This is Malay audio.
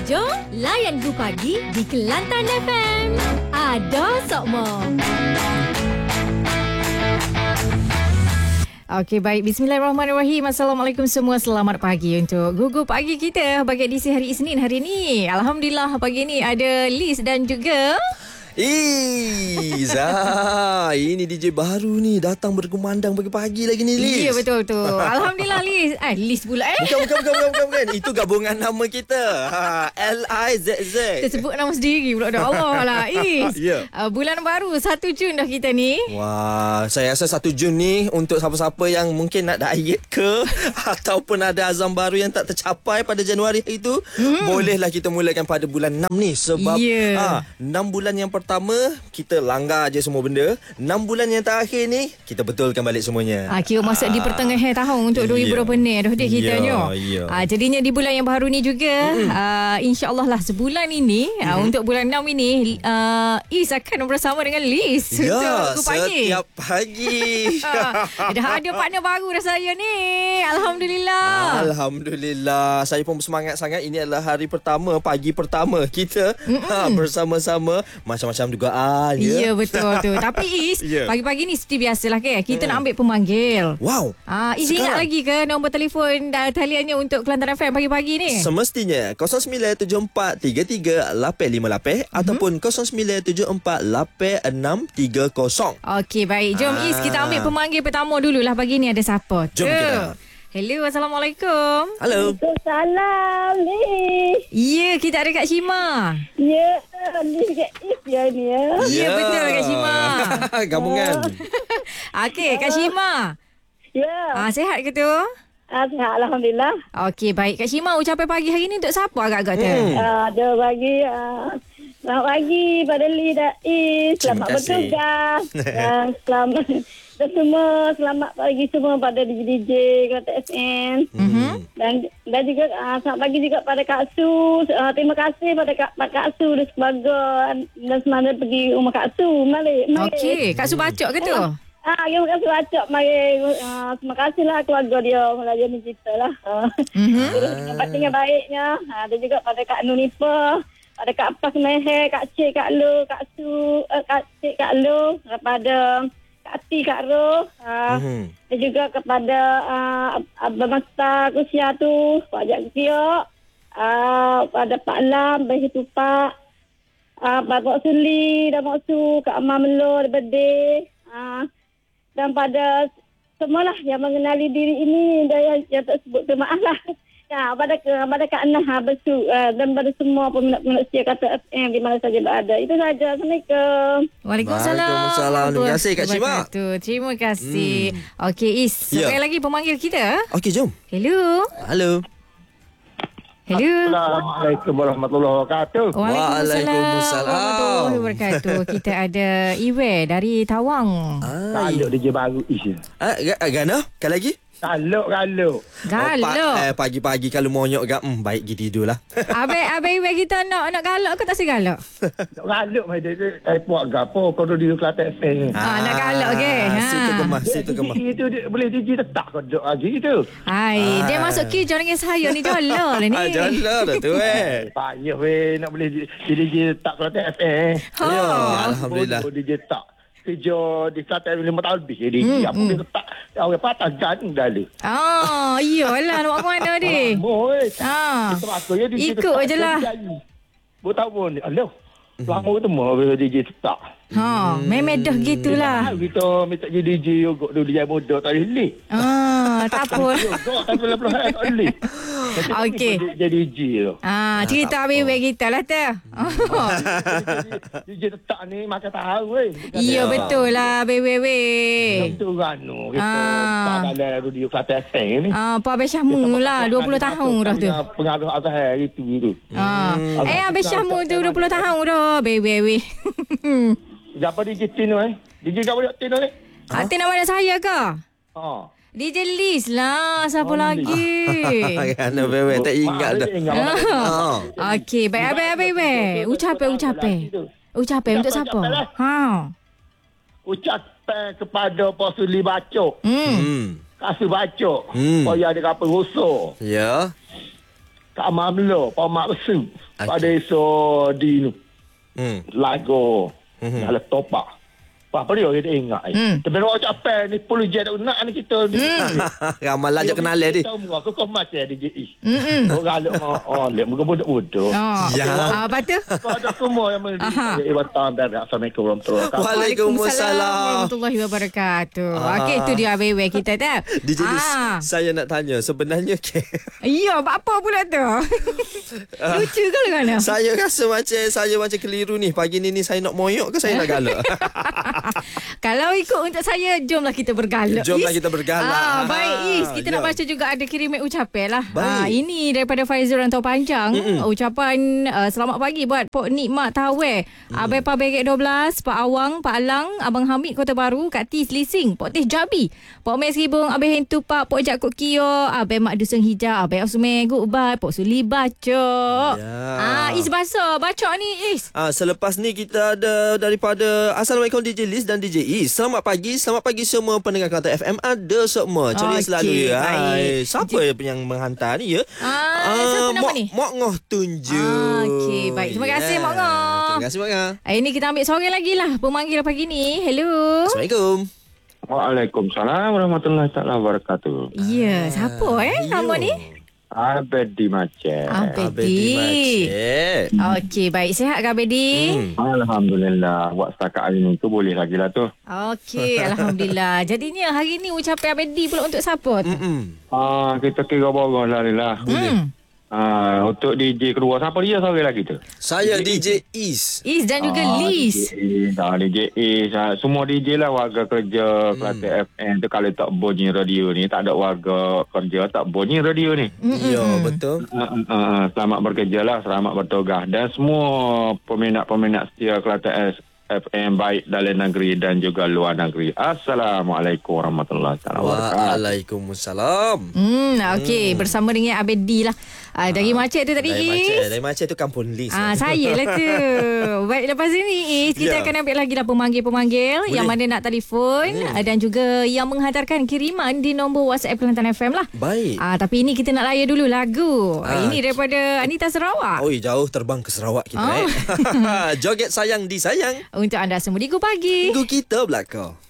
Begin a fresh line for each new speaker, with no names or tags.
Jom layan Go Pagi di Kelantan FM. Ada Sokmo. Okey, baik. Bismillahirrahmanirrahim. Assalamualaikum semua. Selamat pagi untuk Gugu Pagi kita bagi edisi hari Isnin hari ini. Alhamdulillah pagi ni ada Liz dan juga
Iza, ini DJ baru ni datang berkumandang pagi-pagi lagi ni, Liz.
Ya, betul. Alhamdulillah, Liz. Liz pula
Bukan. Itu gabungan nama kita. L-I-Z-Z.
Kita sebut nama sendiri pula dah. Allah lah, Liz.
Ya.
Bulan baru 1 Jun dah kita ni.
Wah, saya rasa 1 Jun ni untuk siapa-siapa yang mungkin nak diet ke ataupun ada azam baru yang tak tercapai pada Januari itu, bolehlah kita mulakan pada bulan 6 ni sebab 6 bulan yang pertama kita langgar je semua benda. 6 bulan yang terakhir ni kita betulkan balik semuanya.
Kira masuk di pertengahan tahun untuk 2020 ni dah dia kitanya. Jadinya di bulan yang baru ni juga insya-Allah lah sebulan ini untuk bulan 6 ini Is akan bersama dengan Liz untuk pagi.
Setiap pagi.
Dah ada partner baru dah saya ni. Alhamdulillah. Saya pun bersemangat sangat. Ini adalah hari pertama, pagi pertama kita bersama-sama. Macam-macam dugaan. Ya, betul tu. Tapi Is, pagi-pagi ni seperti biasalah kan. Kita nak ambil pemanggil.
Wow.
Is ingat lagi ke nombor telefon taliannya untuk Kelantan FM pagi-pagi ni?
Semestinya 0974338858 ataupun 09748630.
Okey, baik. Jom Is, kita ambil pemanggil pertama dululah pagi ni. Ada siapa?
Jom kita.
Hello, Assalamualaikum.
Halo.
Salam ni.
Ya, kita ada Kak Shima.
Ya, ni Kak Is ya ni ya.
Ya, betul Kak Shima.
Gabungan.
Okey, Kak Shima.
Ya.
Sihat ke tu?
Sihat, Alhamdulillah.
Okey, baik. Kak Shima, ucapan pagi hari ni untuk siapa agak-agak tu?
Ada bagi selamat pagi pada Lee dan Is. Selamat
Terima kasih.
bertugas. Dan selamat dan semua selamat pagi semua pada DJ Kelantan FM. Dan juga selamat pagi juga pada Kak Su. Terima kasih pada Kak Su dan sebagai dan semalam pergi rumah Kak Su. Mari.
Okey, Kak Su bacok ke tu?
Terima kasih Wacok. Mari. Terima kasihlah keluarga dia melayani kita lah. Dengan baiknya. Dan juga pada Kak Nunipa, pada Kak Pas Meher, Kak Cik, Kak Lu, Kak Su, Kak Cik, Kak Lu, kepada Kak Ti, Kak Ro, dan juga kepada Abang Masta Kusia tu, Pak Jak Kiok, pada Pak Lam, Bayi Tupak, Pak Kok Suli, dan Mak Su, Kak Amar Melo, Bede, dan pada semualah yang mengenali diri ini dan yang tak sebut terima maaf lah. Ya, pada Kak Nah Besu dan pada semua peminat-peminat setia Kata FM di mana saja berada. Itu saja. Assalamualaikum.
Waalaikumsalam. Terima kasih Kak Shima.
Terima kasih. Okey, Is. Sekali lagi pemanggil kita.
Okey, jom.
Hello.
Assalamualaikum warahmatullahi wabarakatuh.
Waalaikumsalam
warahmatullahi wabarakatuh. Kita ada Iwe dari Tawang.
Galuk DJ baru isi.
Gana? Sekali lagi?
Galuk.
Pagi-pagi kalau monyok gak baik gitu tidurlah.
Abang Iwe kita nak galak ke tak segalak?
Galuk mai dia puak gapo kalau di Kelantan FM.
Nak galak ke?
Situ gemah.
Itu dia boleh DJ tetap kau duk lagi tu.
Dia masuk kerja dengan saya ni jolah lah ni.
Jolah dah tu
Payah nak boleh DJ tetap Kelantan FM.
Ya, alhamdulillah.
DJ tetap. Kerja di Kelantan 5 tahun lebih jadi apa dia letak orang patah gan dah le.
Iyalah nak buat mana dia?
Kita masuk ya di
ikut je lah.
Buat tahu ni. Alah. Lama ketemu DJ tetap.
Memang dah gitulah.
Kita minta jadi DJ juga dulu dia muda tak boleh.
Tak apa.
Tak boleh.
Okey.
Jadi DJ tu.
Cerita habis kita lah tu.
DJ tetap ni makan tahu weh.
Ya betul lah bebe.
Betul kan kita tak ada radio Kelantan FM ni.
Pak Abang Syahmu lah 20 tahun dah tu.
Pengaruh Azhar itu.
Abang Syahmu tu 20 tahun dah bebe.
Siapa DJ Tin tu DJ kau boleh Tin ni?
Tin nama saya ke? DJ Liz lah. Siapa lagi?
Kan bebe tak ingat dah.
Okey, baik abang. Ucapan untuk siapa?
Ucapan kepada Pak Suli Bacok. Kasih Bacok. Supaya dia kata rusuh.
Ya.
Kak Mamlo, Pak Mak Besu. Pada iso di lagu. Nak topak. Apa dia kita ingat. Tapi orang capek ni perlu jadi nak ni kita.
Ramalah je kenal dia.
Aku kau macam DJI. Orang galak lek muka bodoh-bodoh.
Ya.
Apa tu?
Kau ada semua yang menjadi watang dan Assalamualaikum warahmatullahi wabarakatuh.
Waalaikumsalam
warahmatullahi wabarakatuh. Okey, tu dia awewe kita dah.
DJ Liz, saya nak tanya sebenarnya
Ya, apa pula tu? Lucu ke kan?
Saya rasa macam keliru ni. Pagi ni saya nak moyok ke saya nak galak?
Kalau ikut untuk saya, jomlah kita bergalak.
Jomlah kita bergalak.
Baik Is, kita nak baca juga ada kiriman ucapan lah. Ini daripada Faizul Rantau Panjang. Ucapan selamat pagi buat Pok Nikmat Taweh, Abai Pak Begek 12, Pak Awang, Pak Alang, Abang Hamid Kota Baru, Kak Tis Lising, Pok Teh Jabi, Pok Mes Ribung, Abai Hentu Pak, Pok Jak Kok Kio, Abai Mak Dusung Hijau, Abai Osme Gukbat, Pok Suli Bacok. Is baca ni Is.
Selepas ni kita ada daripada Assalamualaikum DJ Liz dan DJ Is. Selamat pagi semua pendengar Kelantan FM. Ada semua ceria selalu ya. Siapa yang menghantar ni ya?
Siapa nama ni?
Mok Ngoh Tunjuk.
Okey, baik. Terima kasih Mok Ngoh.
Terima kasih Mok Ngoh.
Ini kita ambil seorang lagi lah pemanggil pagi ni. Hello.
Assalamualaikum.
Waalaikumsalam warahmatullahi taala wabarakatuh.
Ya, siapa nama ni?
Abedi Macet.
Abedi. Okey, baik. Sihat ke Abedi?
Alhamdulillah. Buat setakat hari ni tu boleh lagi lah tu.
Okey, Alhamdulillah. Jadinya hari ni ucapan Abedi pula untuk siapa tu?
Kita kira borong lah. Untuk DJ kedua, siapa dia seorang lagi tu?
Saya DJ Is.
Is dan juga Liz.
DJ Is. Semua DJ lah warga kerja Kelantan FM tu. Kalau tak bunyi radio ni, tak ada warga kerja tak bunyi radio ni.
Ya, betul.
Selamat bekerja lah, selamat bertugas. Dan semua peminat-peminat setia Kelantan FM baik dalam negeri dan juga luar negeri. Assalamualaikum warahmatullahi wabarakatuh.
Waalaikumsalam.
Okey, bersama dengan Abedi lah. Dari Macet tu tadi Is.
Dari Macet tu kampung Liz.
Saya lah tu. Baik, lepas ini Is, kita akan ambil lagi lah pemanggil-pemanggil yang mana nak telefon dan juga yang menghantarkan kiriman di nombor WhatsApp Kelantan FM lah.
Baik.
Tapi ini kita nak layan dulu lagu. Ini daripada Anita Sarawak.
Jauh terbang ke Sarawak kita. Joget sayang disayang.
Untuk anda semua di Go Pagi.
Go kita belakang.